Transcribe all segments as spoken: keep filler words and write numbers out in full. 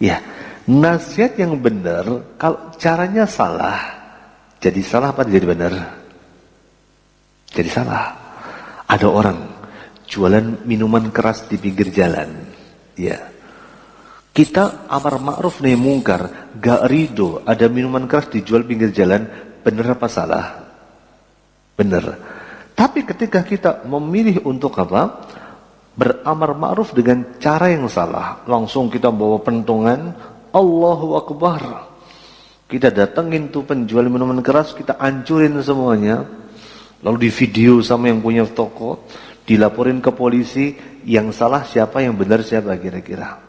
Ya, nasihat yang benar, kalau caranya salah, jadi salah apa jadi benar? Jadi salah. Ada orang jualan minuman keras di pinggir jalan. Ya. Kita amar ma'ruf nahi mungkar, gak ridho ada minuman keras dijual pinggir jalan, benar apa salah? Benar. Tapi ketika kita memilih untuk apa? Beramar ma'ruf dengan cara yang salah, langsung kita bawa pentungan, Allahu Akbar. Kita datengin tuh penjual minuman keras, kita hancurin semuanya. Lalu di video sama yang punya toko, dilaporin ke polisi, yang salah siapa, yang benar siapa kira-kira?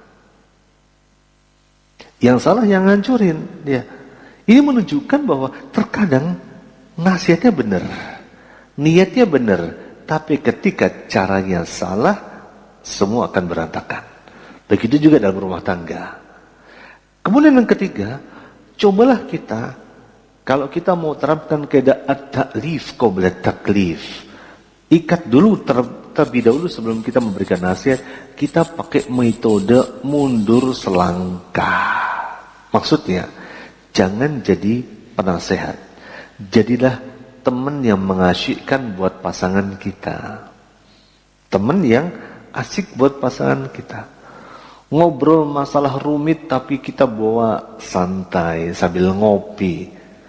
Yang salah yang hancurin dia. Ini menunjukkan bahwa terkadang nasihatnya benar, niatnya benar, tapi ketika caranya salah, semua akan berantakan. Begitu juga dalam rumah tangga. Kemudian yang ketiga, cobalah kita, kalau kita mau terapkan kaidah at-ta'lif qabla taklif, ikat dulu ter, terlebih dahulu sebelum kita memberikan nasihat, kita pakai metode mundur selangkah. Maksudnya, jangan jadi penasehat, jadilah teman yang mengasyikkan buat pasangan kita, teman yang asik buat pasangan kita. Ngobrol masalah rumit tapi kita bawa santai sambil ngopi.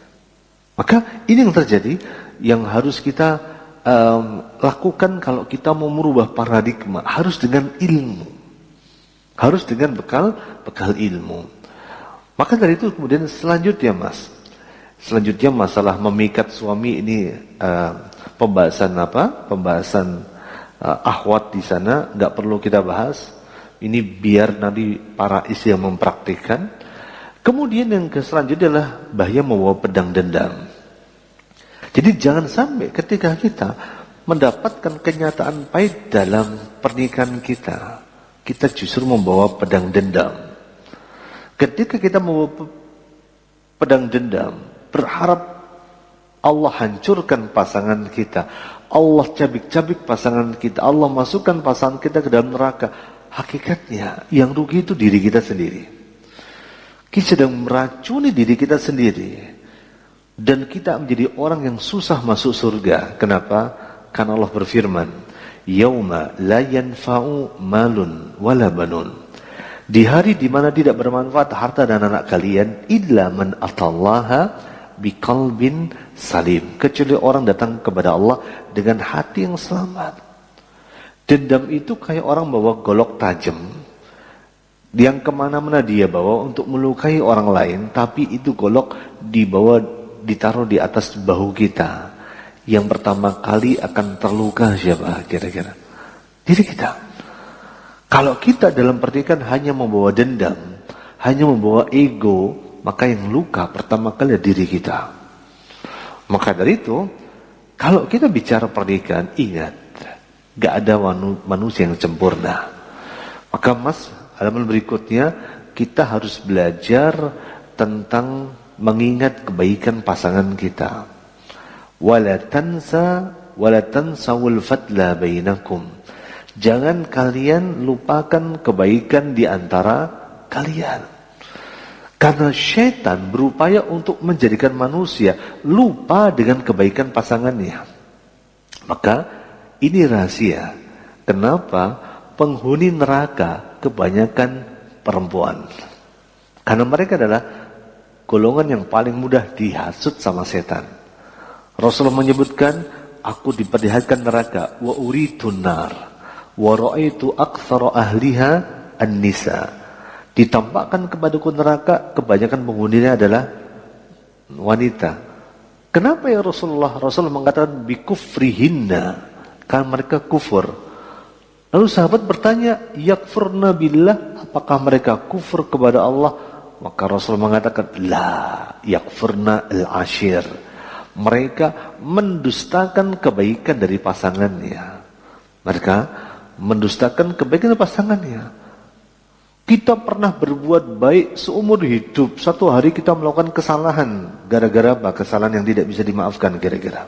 Maka ini yang terjadi, yang harus kita um, lakukan kalau kita mau merubah paradigma, harus dengan ilmu. Harus dengan bekal bekal ilmu. Maka dari itu kemudian selanjutnya Mas, selanjutnya masalah memikat suami ini uh, pembahasan apa? Pembahasan uh, ahwat di sana nggak perlu kita bahas. Ini biar nanti para istri yang mempraktikkan. Kemudian yang selanjutnya adalah bahaya membawa pedang dendam. Jadi jangan sampai ketika kita mendapatkan kenyataan pahit dalam pernikahan kita, kita justru membawa pedang dendam. Ketika kita membawa pedang dendam, berharap Allah hancurkan pasangan kita, Allah cabik-cabik pasangan kita, Allah masukkan pasangan kita ke dalam neraka. Hakikatnya yang rugi itu diri kita sendiri. Kita sedang meracuni diri kita sendiri. Dan kita menjadi orang yang susah masuk surga. Kenapa? Karena Allah berfirman, Yauma la yanfa'u malun wala banun. Di hari di mana tidak bermanfaat harta dan anak kalian, illa man atallaha biqalbin salim. Kecuali orang datang kepada Allah dengan hati yang selamat. Dendam itu kayak orang bawa golok tajam yang kemana-mana dia bawa untuk melukai orang lain, tapi itu golok dibawa ditaruh di atas bahu kita. Yang pertama kali akan terluka siapa kira-kira? Diri kita. Kalau kita dalam pernikahan hanya membawa dendam, hanya membawa ego, maka yang luka pertama kali adalah diri kita. Maka dari itu, kalau kita bicara pernikahan, ingat, gak ada manusia yang sempurna. Maka Mas, halaman berikutnya kita harus belajar tentang mengingat kebaikan pasangan kita. Wala tansa wala tansawul fadla bainakum. Jangan kalian lupakan kebaikan di antara kalian. Karena syaitan berupaya untuk menjadikan manusia lupa dengan kebaikan pasangannya. Maka ini rahasia. Kenapa penghuni neraka kebanyakan perempuan? Karena mereka adalah golongan yang paling mudah dihasut sama setan. Rasulullah menyebutkan, aku diperlihatkan neraka, wa uritun nar, wa ra'aitu aktsara ahliha an-nisa. Ditampakkan kepadaku neraka, kebanyakan penghuninya adalah wanita. Kenapa ya Rasulullah? Rasulullah mengatakan bikufrihinna, kan mereka kufur. Lalu sahabat bertanya, yakfurna billah, apakah mereka kufur kepada Allah? Maka Rasul mengatakan, la yakfurna al-ashir. Mereka mendustakan kebaikan dari pasangannya. Mereka mendustakan kebaikan dari pasangannya. Kita pernah berbuat baik seumur hidup, satu hari kita melakukan kesalahan. Gara-gara apa? Kesalahan yang tidak bisa dimaafkan kira-kira.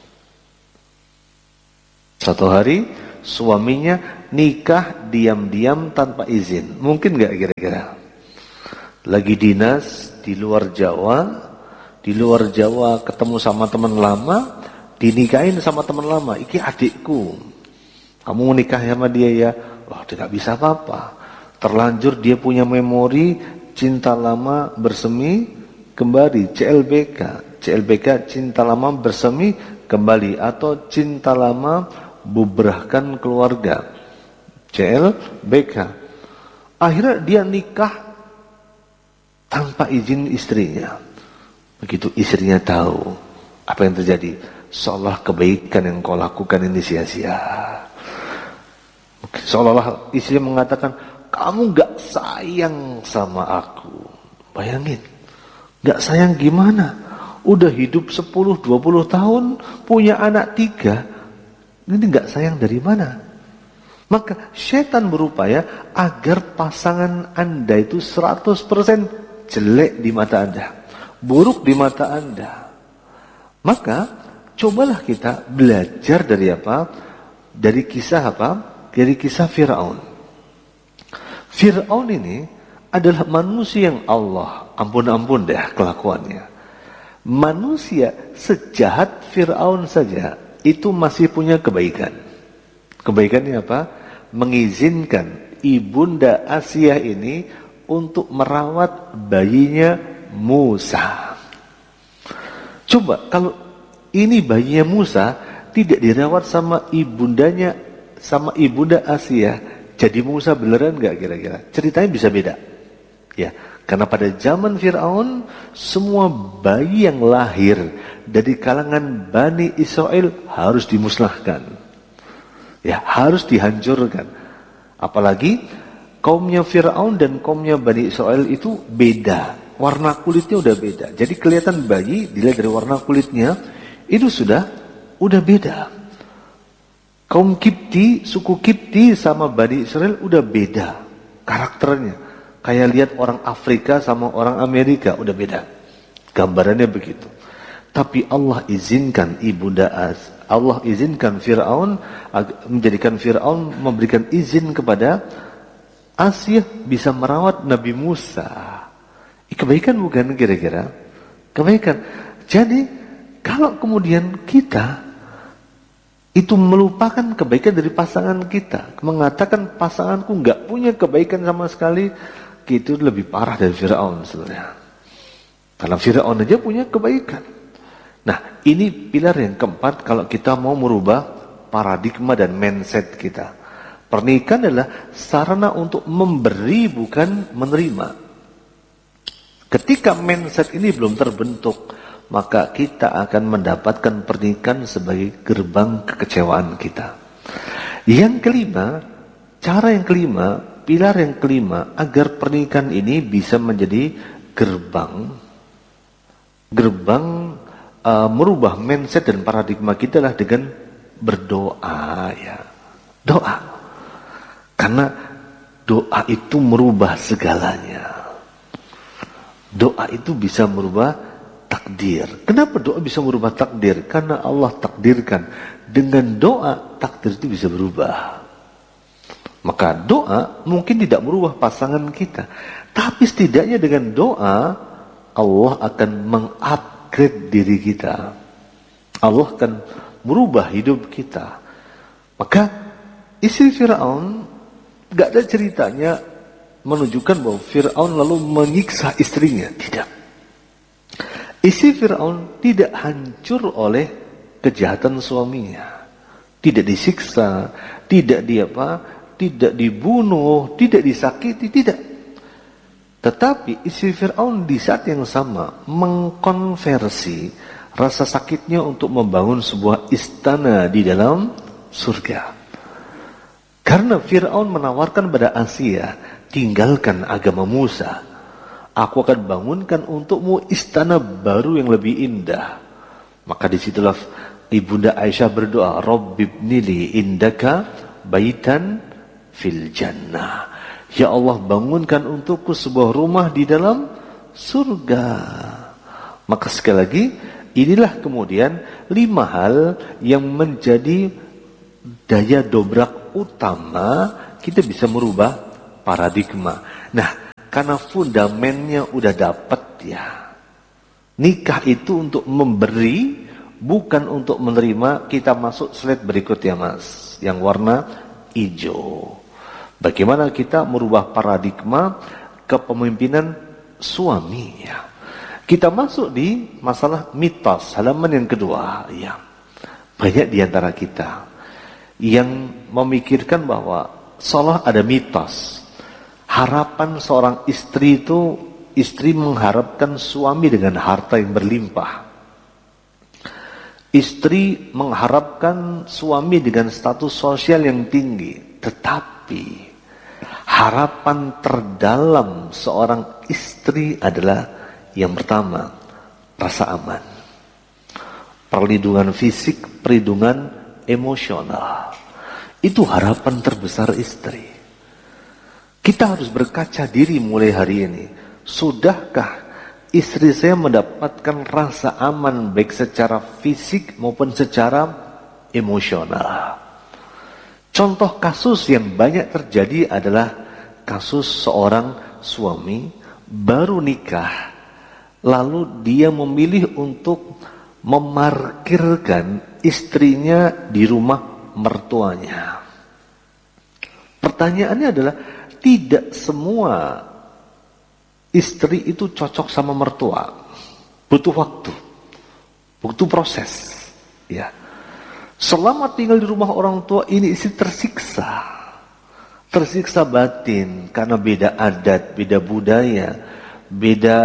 Satu hari suaminya nikah diam-diam tanpa izin. Mungkin gak kira-kira? lagi dinas di luar Jawa, di luar Jawa ketemu sama teman lama, dinikahin sama teman lama, iki adikku, kamu menikah sama dia ya, wah dia gak bisa apa-apa. Terlanjur dia punya memori cinta lama bersemi kembali, C L B K, C L B K cinta lama bersemi kembali, atau cinta lama bubrahkan keluarga, C L B K. Akhirnya dia nikah tanpa izin istrinya. Begitu istrinya tahu apa yang terjadi, seolah kebaikan yang kau lakukan ini sia-sia. Seolah-olah istri mengatakan, kamu gak sayang sama aku. Bayangin, gak sayang gimana? Udah hidup sepuluh dua puluh tahun, punya anak tiga, ini gak sayang dari mana? Maka setan berupaya agar pasangan Anda itu seratus persen jelek di mata Anda, buruk di mata Anda. Maka cobalah kita belajar dari apa? Dari kisah apa? Dari kisah Fir'aun. Fir'aun ini adalah manusia yang Allah, ampun-ampun deh kelakuannya. Manusia sejahat Fir'aun saja itu masih punya kebaikan. Kebaikannya apa? Mengizinkan ibunda Asia ini untuk merawat bayinya Musa. Coba kalau ini bayinya Musa tidak dirawat sama ibundanya, sama ibunda Asia, jadi Musa beneran gak kira-kira? Ceritanya bisa beda. Ya, karena pada zaman Fir'aun semua bayi yang lahir dari kalangan Bani Israel harus dimusnahkan. Ya, harus dihancurkan. Apalagi kaumnya Fir'aun dan kaumnya Bani Israel itu beda. Warna kulitnya udah beda. Jadi kelihatan bayi dilihat dari warna kulitnya itu sudah udah beda. Kaum Kipti, suku Kipti sama Bani Israel udah beda karakternya. Kayak lihat orang Afrika sama orang Amerika udah beda. Gambarannya begitu. Tapi Allah izinkan ibunda As, Allah izinkan Fir'aun, menjadikan Fir'aun memberikan izin kepada Asia bisa merawat Nabi Musa. Kebaikan bukan kira-kira? Kebaikan. Jadi kalau kemudian kita itu melupakan kebaikan dari pasangan kita, mengatakan pasanganku nggak punya kebaikan sama sekali, itu lebih parah dari Fir'aun sebenarnya. Karena Fir'aun aja punya kebaikan. Nah, ini pilar yang keempat kalau kita mau merubah paradigma dan mindset kita. Pernikahan adalah sarana untuk memberi bukan menerima. Ketika mindset ini belum terbentuk, maka kita akan mendapatkan pernikahan sebagai gerbang kekecewaan kita. Yang kelima, cara yang kelima, pilar yang kelima, agar pernikahan ini bisa menjadi gerbang, gerbang uh, merubah mindset dan paradigma kita lah dengan berdoa, ya, doa. Karena doa itu merubah segalanya. Doa itu bisa merubah takdir. Kenapa doa bisa merubah takdir? Karena Allah takdirkan dengan doa takdir itu bisa berubah. Maka doa mungkin tidak merubah pasangan kita, tapi setidaknya dengan doa Allah akan mengupgrade diri kita. Allah akan merubah hidup kita. Maka istri Fir'aun gak ada ceritanya menunjukkan bahwa Fir'aun lalu menyiksa istrinya. Tidak. Istri Fir'aun tidak hancur oleh kejahatan suaminya. Tidak disiksa, tidak di apa, tidak dibunuh, tidak disakiti, tidak. Tetapi istri Fir'aun di saat yang sama mengkonversi rasa sakitnya untuk membangun sebuah istana di dalam surga. Karena Fir'aun menawarkan pada Asia, tinggalkan agama Musa. Aku akan bangunkan untukmu istana baru yang lebih indah. Maka disitulah ibunda Aisyah berdoa, Rabbibnili indaka baitan fil jannah. Ya Allah, bangunkan untukku sebuah rumah di dalam surga. Maka sekali lagi, inilah kemudian lima hal yang menjadi daya dobrak utama kita bisa merubah paradigma. Nah, Karena fundamennya udah dapet ya. Nikah itu untuk memberi, bukan untuk menerima. Kita masuk slide berikutnya mas, yang warna hijau. Bagaimana kita merubah paradigma kepemimpinan suami ya. Kita masuk di masalah mitos, halaman yang kedua ya. Banyak di antara kita yang memikirkan bahwa seolah ada mitos. Harapan seorang istri itu, istri mengharapkan suami dengan harta yang berlimpah. Istri mengharapkan suami dengan status sosial yang tinggi. Tetapi harapan terdalam seorang istri adalah yang pertama, rasa aman. Perlindungan fisik, perlindungan emosional. Itu harapan terbesar istri. Kita harus berkaca diri mulai hari ini. Sudahkah istri saya mendapatkan rasa aman baik secara fisik maupun secara emosional? Contoh kasus yang banyak terjadi adalah kasus seorang suami baru nikah, lalu dia memilih untuk memarkirkan istrinya di rumah mertuanya. Pertanyaannya adalah, tidak semua istri itu cocok sama mertua. Butuh waktu, butuh proses. Ya. Selama tinggal di rumah orang tua ini istri tersiksa. Tersiksa batin karena beda adat, beda budaya, beda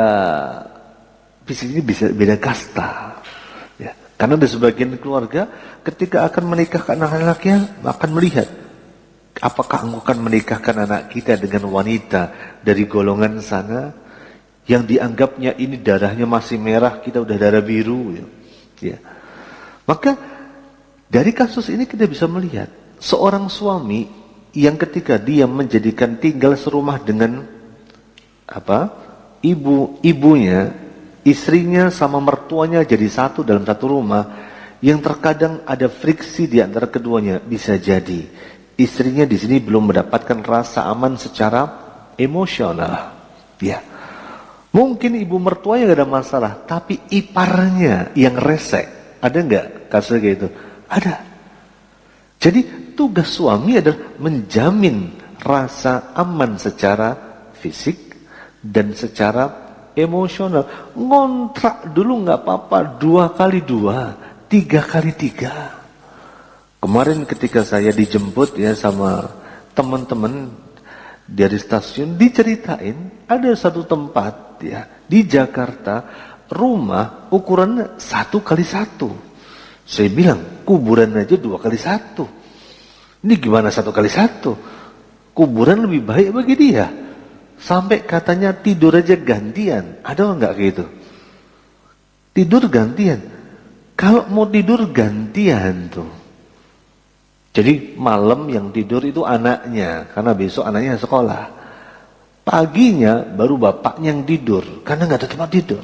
ini bisa beda kasta. Ya. Karena di sebagian keluarga ketika akan menikahkan anak-anaknya akan melihat, apakah engkau akan menikahkan anak kita dengan wanita dari golongan sana yang dianggapnya ini darahnya masih merah, kita udah darah biru. Ya. Ya. Maka dari kasus ini kita bisa melihat seorang suami yang ketika dia menjadikan tinggal serumah dengan apa ibu ibunya, istrinya sama mertuanya jadi satu dalam satu rumah, yang terkadang ada friksi di antara keduanya. Bisa jadi istrinya di sini belum mendapatkan rasa aman secara emosional. Ya, mungkin ibu mertuanya gak ada masalah, tapi iparnya yang resek. Ada nggak kasus kayak gitu? Ada. Jadi tugas suami adalah menjamin rasa aman secara fisik dan secara emosional. Ngontrak dulu nggak apa-apa, dua kali dua, tiga kali tiga. Kemarin ketika saya dijemput ya sama teman-teman dari stasiun, diceritain ada satu tempat ya di Jakarta, rumah ukurannya satu kali satu. Saya bilang kuburan aja dua kali satu. Ini gimana satu kali satu? Kuburan lebih baik bagi dia. Sampai katanya tidur aja gantian. Ada nggak gitu? Tidur gantian. Kalau mau tidur gantian tuh. Jadi malam yang tidur itu anaknya, karena besok anaknya sekolah. Paginya baru bapaknya yang tidur, karena nggak ada tempat tidur.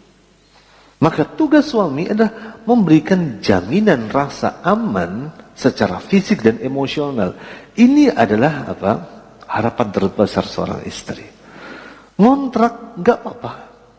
Maka tugas suami adalah memberikan jaminan rasa aman secara fisik dan emosional. Ini adalah apa? Harapan terbesar seorang istri. Ngontrak nggak apa-apa.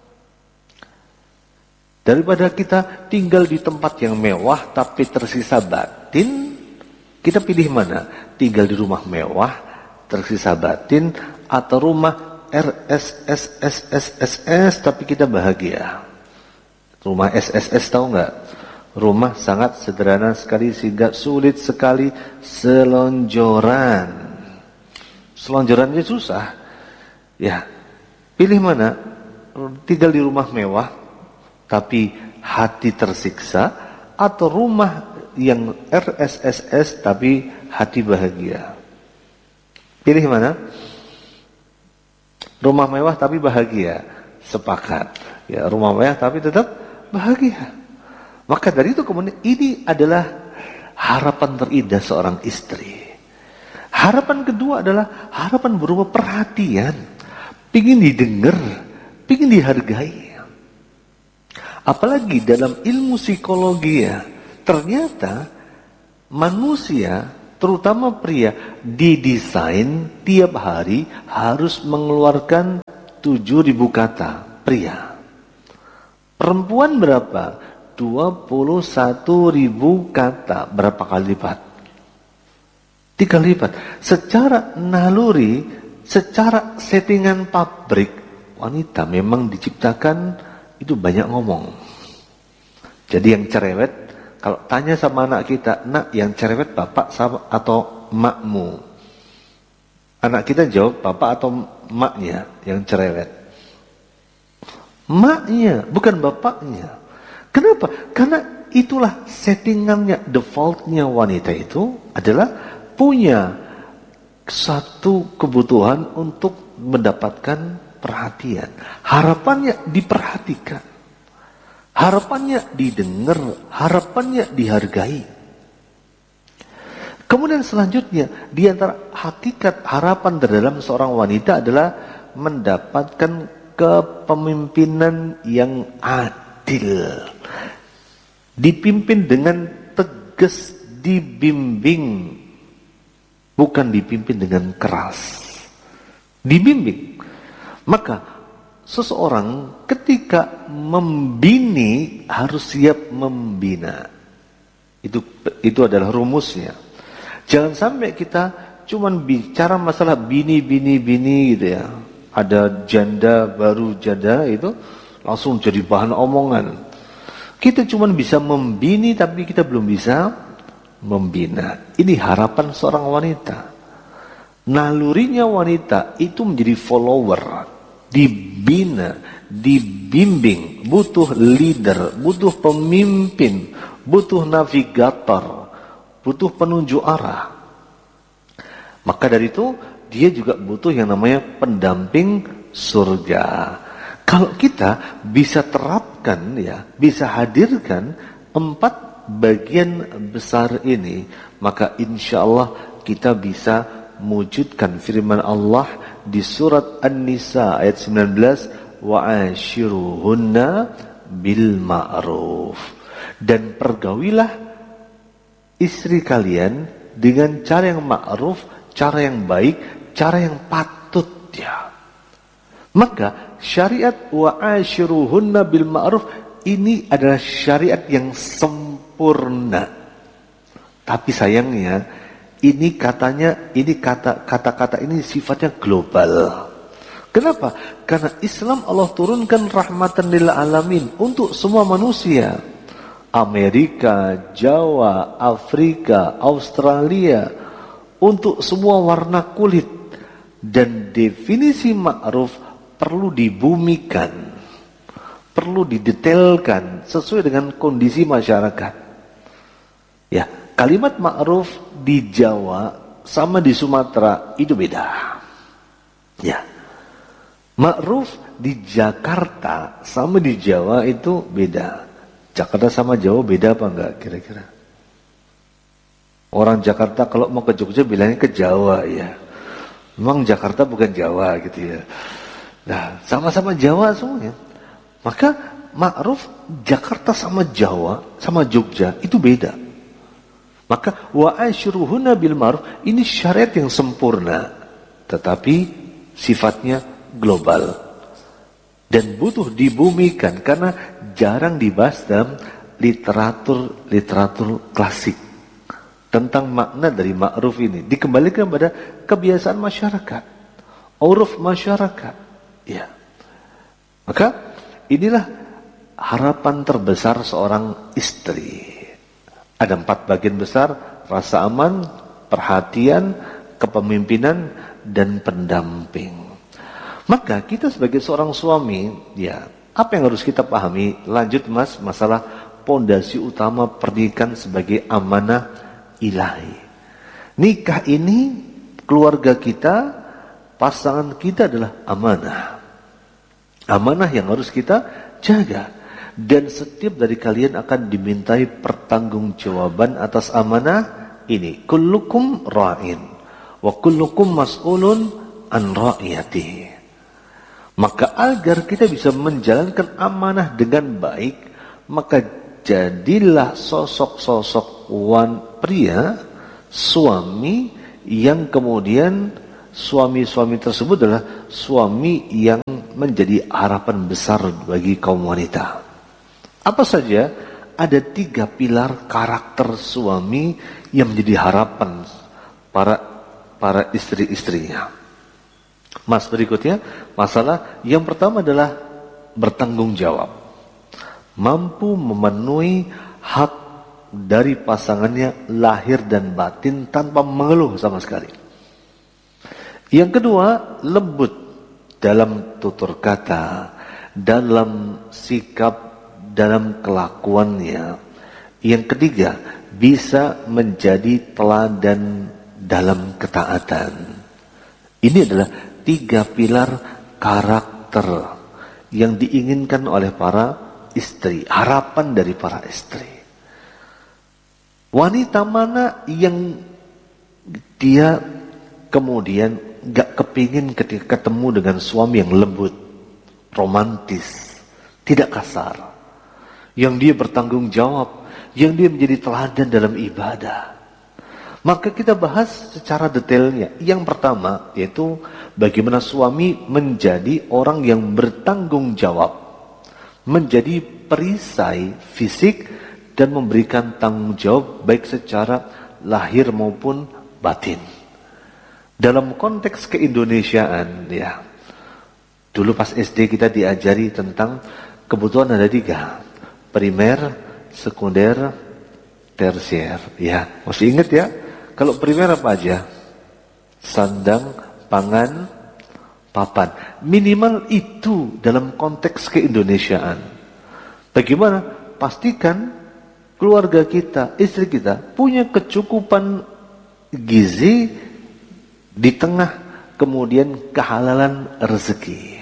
Daripada kita tinggal di tempat yang mewah tapi tersisa batin, kita pilih mana? Tinggal di rumah mewah, tersisa batin, atau rumah R S S S S S S tapi kita bahagia. Rumah S S S tahu nggak? Rumah sangat sederhana sekali sehingga sulit sekali selonjoran. Selonjorannya susah. Ya, pilih mana? Tinggal di rumah mewah tapi hati tersiksa, atau rumah yang R S S S tapi hati bahagia. Pilih mana? Rumah mewah tapi bahagia. Sepakat. Ya, rumah mewah tapi tetap bahagia. Maka dari itu kemudian ini adalah harapan terindah seorang istri. Harapan kedua adalah harapan berupa perhatian. Pingin didengar, pingin dihargai. Apalagi dalam ilmu psikologi ya, ternyata manusia, terutama pria, didesain tiap hari harus mengeluarkan tujuh ribu kata pria. Perempuan berapa? dua puluh satu ribu kata. Berapa kali lipat? Tiga kali lipat. Secara naluri, secara settingan pabrik, wanita memang diciptakan itu banyak ngomong. Jadi yang cerewet, kalau tanya sama anak kita, nak yang cerewet bapak sama atau makmu? Anak kita jawab bapak atau maknya yang cerewet. Maknya, bukan bapaknya. Kenapa? Karena itulah settingannya, defaultnya wanita itu adalah punya satu kebutuhan untuk mendapatkan perhatian. Harapannya diperhatikan. Harapannya didengar, harapannya dihargai. Kemudian selanjutnya, di antara hakikat harapan terdalam seorang wanita adalah mendapatkan kepemimpinan yang adil. Dipimpin dengan tegas, dibimbing, bukan dipimpin dengan keras. Dibimbing. Maka seseorang ketika membini harus siap membina. Itu itu adalah rumusnya. Jangan sampai kita cuman bicara masalah bini bini bini gitu ya. Ada janda baru janda itu langsung jadi bahan omongan. Kita cuman bisa membini tapi kita belum bisa membina. Ini harapan seorang wanita. Nalurinya wanita itu menjadi follower, dibina, dibimbing, butuh leader, butuh pemimpin, butuh navigator, butuh penunjuk arah. Maka dari itu dia juga butuh yang namanya pendamping surga. Kalau kita bisa terapkan ya, bisa hadirkan empat bagian besar ini, maka insya Allah kita bisa mewujudkan firman Allah di surat An-Nisa ayat sembilan belas, wa ashiruhunna bil ma'ruf, dan pergaulilah istri kalian dengan cara yang ma'ruf, cara yang baik, cara yang patut ya. Maka syariat wa ashiruhunna bil ma'ruf ini adalah syariat yang sempurna. Tapi sayangnya ini katanya, ini kata kata-kata ini sifatnya global. Kenapa? Karena Islam Allah turunkan rahmatan lil alamin untuk semua manusia. Amerika, Jawa, Afrika, Australia, untuk semua warna kulit. Dan definisi ma'ruf perlu dibumikan, perlu didetailkan sesuai dengan kondisi masyarakat. Ya, kalimat ma'ruf di Jawa sama di Sumatera itu beda. Ya, ma'ruf di Jakarta sama di Jawa itu beda. Jakarta sama Jawa beda apa enggak kira-kira? Orang Jakarta kalau mau ke Jogja bilangnya ke Jawa ya. Memang Jakarta bukan Jawa gitu ya. Nah, sama-sama Jawa semuanya. Maka ma'ruf Jakarta sama Jawa, sama Jogja itu beda. Maka wa ashiruhunna bil ma'ruf ini syariat yang sempurna, tetapi sifatnya global dan butuh dibumikan karena jarang dibahas dalam literatur-literatur klasik tentang makna dari ma'ruf ini. Dikembalikan pada kebiasaan masyarakat, uruf masyarakat. Ya, maka inilah harapan terbesar seorang istri. Ada empat bagian besar: rasa aman, perhatian, kepemimpinan, dan pendamping. Maka kita sebagai seorang suami, ya, apa yang harus kita pahami? Lanjut mas, masalah pondasi utama pernikahan sebagai amanah ilahi. Nikah ini, keluarga kita, pasangan kita adalah amanah. Amanah yang harus kita jaga. Dan setiap dari kalian akan dimintai pertanggungjawaban atas amanah ini. Kullukum ra'in wa kullukum mas'ulun an ra'iyatihi. Maka agar kita bisa menjalankan amanah dengan baik, maka jadilah sosok-sosok wan pria, suami yang kemudian suami-suami tersebut adalah suami yang menjadi harapan besar bagi kaum wanita. Apa saja? Ada tiga pilar karakter suami yang menjadi harapan para para istri-istrinya. Mas, berikutnya masalah yang pertama adalah bertanggung jawab, mampu memenuhi hak dari pasangannya lahir dan batin tanpa mengeluh sama sekali. Yang kedua, lembut dalam tutur kata, dalam sikap, dalam kelakuannya. Yang ketiga, bisa menjadi teladan dalam ketaatan. Ini adalah tiga pilar karakter yang diinginkan oleh para istri, harapan dari para istri. Wanita mana yang dia kemudian gak kepingin ketika ketemu dengan suami yang lembut, romantis, tidak kasar, yang dia bertanggung jawab, yang dia menjadi teladan dalam ibadah? Maka kita bahas secara detailnya. Yang pertama yaitu bagaimana suami menjadi orang yang bertanggung jawab, menjadi perisai fisik dan memberikan tanggung jawab baik secara lahir maupun batin. Dalam konteks keindonesiaan, ya, dulu pas S D kita diajari tentang kebutuhan ada tiga: primer, sekunder, tersier. Ya, masih ingat ya? Kalau primer apa aja? Sandang, pangan, papan. Minimal itu dalam konteks keindonesiaan. Bagaimana? Pastikan keluarga kita, istri kita punya kecukupan gizi di tengah kemudian kehalalan rezeki.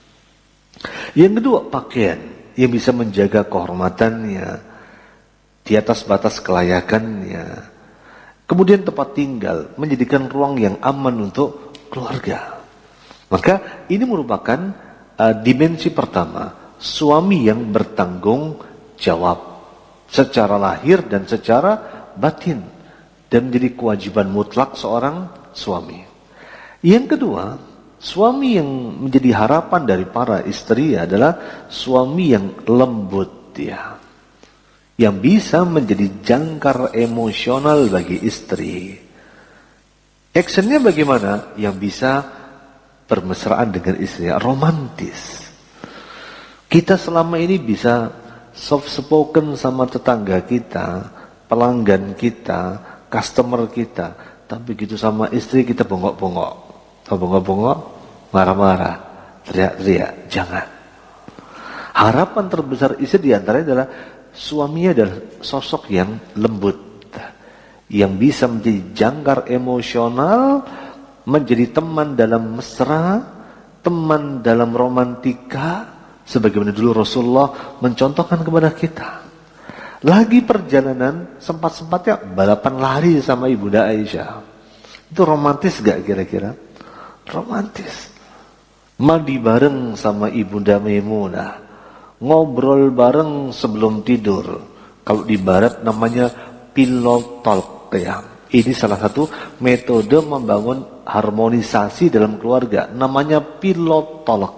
Yang kedua, pakaian yang bisa menjaga kehormatannya di atas batas kelayakannya. Kemudian tempat tinggal, menjadikan ruang yang aman untuk keluarga. Maka ini merupakan uh, dimensi pertama, suami yang bertanggung jawab secara lahir dan secara batin, dan menjadi kewajiban mutlak seorang suami. Yang kedua, suami yang menjadi harapan dari para istri adalah suami yang lembut, ya, yang bisa menjadi jangkar emosional bagi istri. Actionnya bagaimana? Yang bisa bermesraan dengan istrinya, romantis. Kita selama ini bisa soft spoken sama tetangga kita, pelanggan kita, customer kita, tapi gitu sama istri kita bongok-bongok, bongok-bongok, marah-marah, teriak-teriak. Jangan. Harapan terbesar istri diantaranya adalah suaminya adalah sosok yang lembut, yang bisa menjadi jangkar emosional, menjadi teman dalam mesra, teman dalam romantika, sebagaimana dulu Rasulullah mencontohkan kepada kita. Lagi perjalanan, sempat-sempatnya balapan lari sama Ibunda Aisyah. Itu romantis gak kira-kira? Romantis. Mandi bareng sama Ibunda Maimunah, ngobrol bareng sebelum tidur. Kalau di barat namanya pillow talk, ya. Ini salah satu metode membangun harmonisasi dalam keluarga, namanya pillow talk.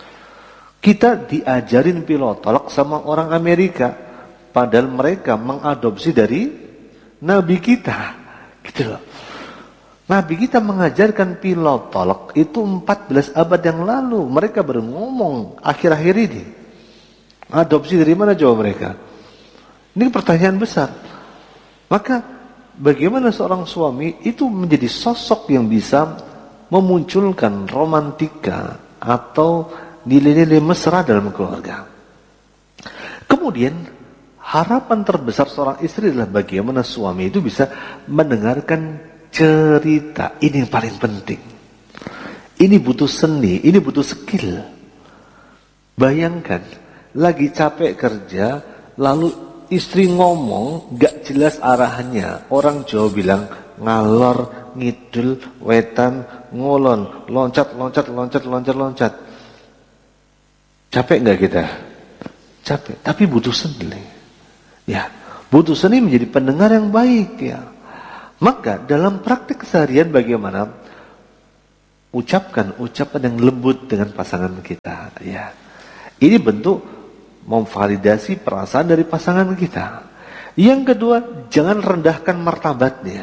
Kita diajarin pillow talk sama orang Amerika, padahal mereka mengadopsi dari Nabi kita, gitu loh. Nabi kita mengajarkan pillow talk itu empat belas abad yang lalu. Mereka baru ngomong akhir-akhir ini. Adopsi dari mana coba mereka? Ini pertanyaan besar. Maka bagaimana seorang suami itu menjadi sosok yang bisa memunculkan romantika atau nilai-nilai mesra dalam keluarga. Kemudian harapan terbesar seorang istri adalah bagaimana suami itu bisa mendengarkan cerita. Ini yang paling penting. Ini butuh seni, ini butuh skill. Bayangkan, lagi capek kerja, lalu istri ngomong gak jelas arahannya. Orang Jawa bilang ngalor, ngidul, wetan, ngolon, loncat, loncat, loncat, loncat, loncat. Capek gak kita? Capek, tapi butuh seni. Ya, butuh seni menjadi pendengar yang baik, ya. Maka dalam praktik keseharian bagaimana ucapkan ucapan yang lembut dengan pasangan kita, ya. Ini bentuk memvalidasi perasaan dari pasangan kita. Yang kedua, jangan rendahkan martabatnya.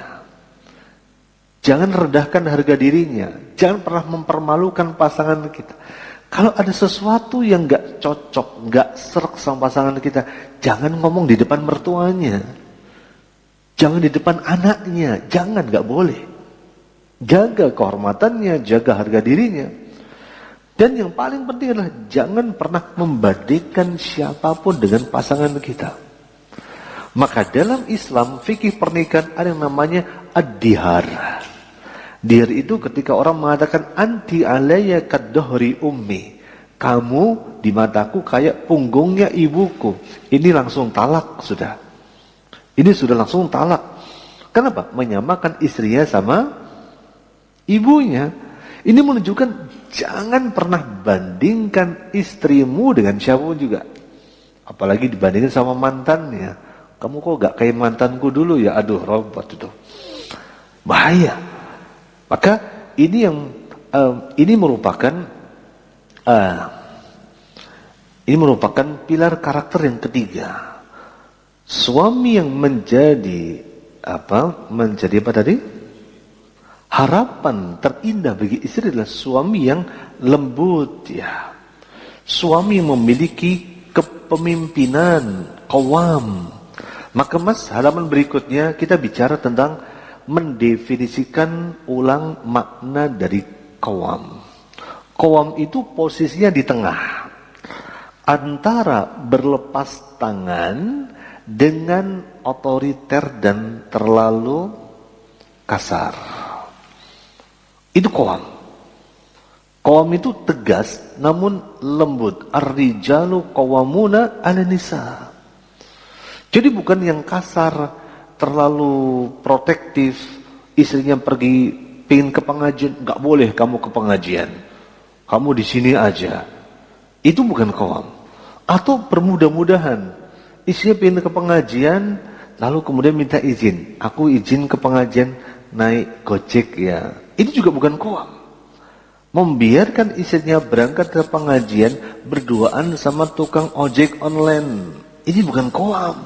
Jangan rendahkan harga dirinya. Jangan pernah mempermalukan pasangan kita. Kalau ada sesuatu yang gak cocok, gak serk sama pasangan kita, jangan ngomong di depan mertuanya. Jangan di depan anaknya. Jangan, gak boleh. Jaga kehormatannya, jaga harga dirinya. Dan yang paling penting adalah jangan pernah membandingkan siapapun dengan pasangan kita. Maka dalam Islam, fikih pernikahan ada yang namanya ad-dihar. Dihar itu ketika orang mengatakan anti alayya kaddohri ummi. Kamu di mataku kayak punggungnya ibuku. Ini langsung talak sudah. Ini sudah langsung talak. Kenapa? Menyamakan istrinya sama ibunya. Ini menunjukkan jangan pernah bandingkan istrimu dengan siapapun juga. Apalagi dibandingkan sama mantannya. Kamu kok gak kayak mantanku dulu ya? Aduh, robot itu. Bahaya. Maka ini yang uh, ini merupakan uh, ini merupakan pilar karakter yang ketiga. Suami yang menjadi apa? Menjadi apa tadi? Harapan terindah bagi istri adalah suami yang lembut, ya. Suami yang memiliki kepemimpinan, qawam. Maka mas, halaman berikutnya kita bicara tentang mendefinisikan ulang makna dari qawam. Qawam itu posisinya di tengah antara berlepas tangan dengan otoriter dan terlalu kasar. Itu qawam. Qawam itu tegas namun lembut. Ar-rijalu qawwamuna 'alan nisa. Jadi bukan yang kasar, terlalu protektif, istrinya pergi pingin ke pengajian, nggak boleh kamu ke pengajian, kamu di sini aja. Itu bukan qawam. Atau bermudah-mudahan, istrinya pingin ke pengajian, lalu kemudian minta izin, aku izin ke pengajian naik gojek ya. Ini juga bukan qawam. Membiarkan istrinya berangkat ke pengajian berduaan sama tukang ojek online. Ini bukan qawam.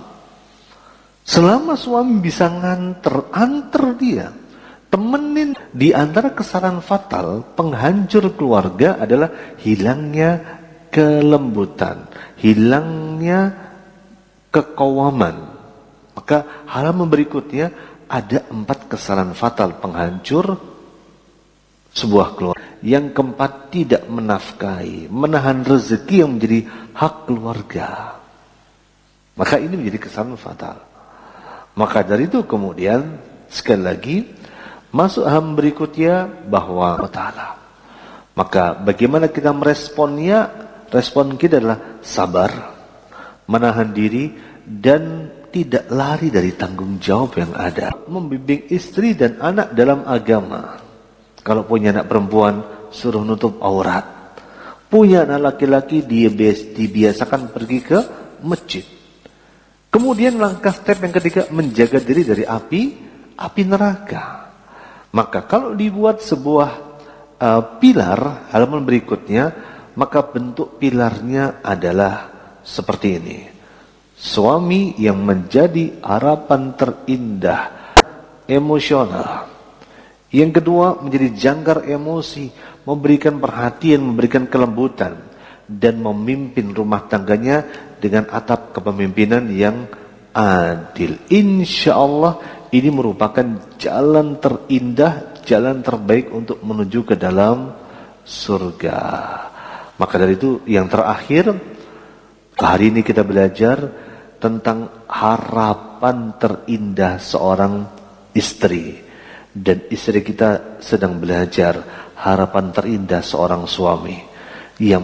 Selama suami bisa nganter, anter dia, temenin. Di antara kesalahan fatal penghancur keluarga adalah hilangnya kelembutan, hilangnya keqawaman. Maka halaman berikutnya ada empat kesalahan fatal penghancur sebuah keluarga. Yang keempat, tidak menafkahi, menahan rezeki yang menjadi hak keluarga. Maka ini menjadi kesalahan fatal. Maka dari itu kemudian sekali lagi masuk halaman berikutnya bahwa ta'ala. Maka bagaimana kita meresponnya? Respon kita adalah sabar, menahan diri dan tidak lari dari tanggung jawab yang ada. Membimbing istri dan anak dalam agama. Kalau punya anak perempuan, suruh nutup aurat. Punya anak laki-laki, dia dibiasakan pergi ke masjid. Kemudian langkah step yang ketiga, menjaga diri dari api, api neraka. Maka kalau dibuat sebuah uh, pilar, halaman berikutnya, maka bentuk pilarnya adalah seperti ini. Suami yang menjadi harapan terindah, emosional. Yang kedua, menjadi jangkar emosi, memberikan perhatian, memberikan kelembutan, dan memimpin rumah tangganya dengan atap kepemimpinan yang adil. Insya Allah ini merupakan jalan terindah, jalan terbaik untuk menuju ke dalam surga. Maka dari itu yang terakhir, hari ini kita belajar tentang harapan terindah seorang istri. Dan istri kita sedang belajar harapan terindah seorang suami yang